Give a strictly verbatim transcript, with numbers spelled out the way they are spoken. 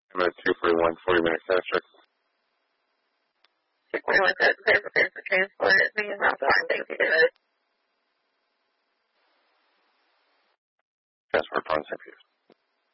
I'm at two forty-one, forty minute extra. two forty-one, clear for clear for transport. Thank you, Southbound. Thank you, David. Transport, Pond, Saint Peter.